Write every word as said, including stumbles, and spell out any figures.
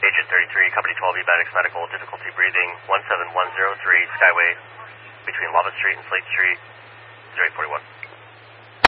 Agent thirty-three, Company twelve, Ebatics Medical, difficulty breathing, one seven one zero three, Skyway, between Lava Street and Slate Street, zero eight four one.